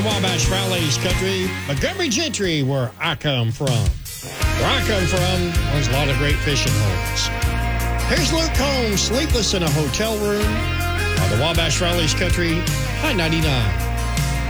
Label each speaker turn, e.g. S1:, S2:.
S1: Wabash Valley's country, Montgomery Gentry, where I come from. Where I come from, there's a lot of great fishing holes. Here's Luke Combs, sleepless in a hotel room on the Wabash Valley's country, High 99.